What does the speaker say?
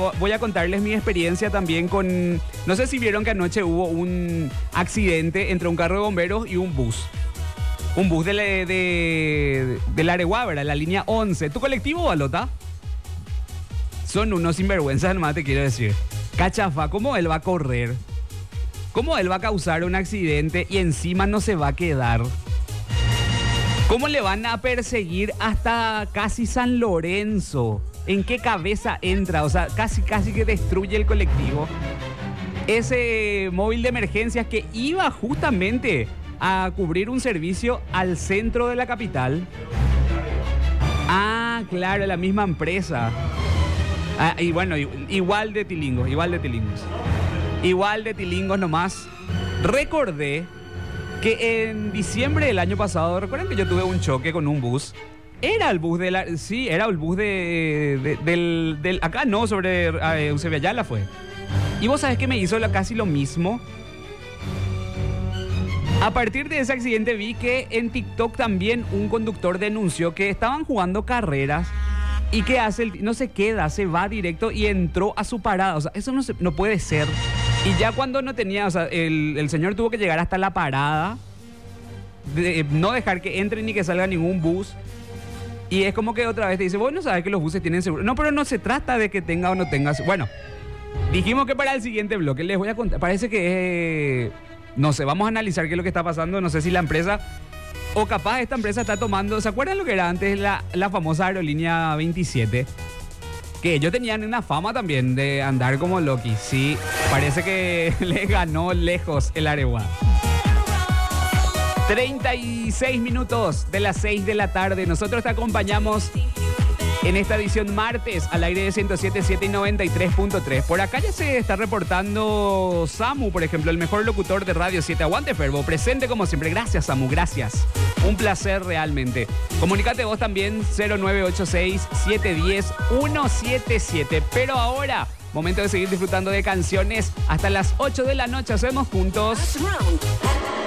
voy a contarles mi experiencia también con... No sé si vieron que anoche hubo un accidente entre un carro de bomberos y un bus. Un bus de la Areguá, ¿verdad? La línea 11. ¿Tu colectivo, Balota? Son unos sinvergüenzas, nomás te quiero decir. Cachafa, ¿cómo él va a correr? ¿Cómo él va a causar un accidente y encima no se va a quedar? ¿Cómo le van a perseguir hasta casi San Lorenzo? ¿En qué cabeza entra? O sea, casi que destruye el colectivo. Ese móvil de emergencias que iba justamente a cubrir un servicio al centro de la capital. Ah, claro, la misma empresa. Ah, y bueno, igual de tilingos. Igual de tilingos nomás. Recordé que en diciembre del año pasado, recuerden que yo tuve un choque con un bus. Era el bus era el bus del acá no, sobre Eusebio Ayala fue. Y vos sabés que me hizo casi lo mismo. A partir de ese accidente vi que en TikTok también un conductor denunció que estaban jugando carreras y que no se queda, se va directo y entró a su parada. O sea, eso no puede ser. Y ya cuando no tenía, o sea, el señor tuvo que llegar hasta la parada, no dejar que entre ni que salga ningún bus. Y es como que otra vez te dice, vos no sabés que los buses tienen seguro. No, pero no se trata de que tenga o no tenga. Bueno, dijimos que para el siguiente bloque les voy a contar. Parece que no sé, vamos a analizar qué es lo que está pasando. No sé si la empresa, o capaz esta empresa está tomando, ¿se acuerdan lo que era antes la famosa aerolínea 27? Que ellos tenían una fama también de andar como Loki. Sí, parece que le ganó lejos el Areguá. 36 minutos de las 6 de la tarde. Nosotros te acompañamos en esta edición martes al aire de 107.7 y 93.3. Por acá ya se está reportando Samu, por ejemplo, el mejor locutor de Radio 7. Aguante, Ferbo. Presente como siempre. Gracias, Samu. Gracias. Un placer realmente. Comunicate vos también 0986-710-177. Pero ahora, momento de seguir disfrutando de canciones hasta las 8 de la noche. Hacemos juntos.